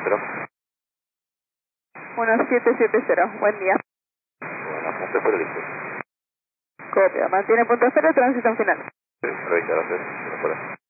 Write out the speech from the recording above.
1770. Buen día. Bueno, punto cero listo. Copia. Mantiene punto cero, tránsito en final. Sí, reitero, gracias.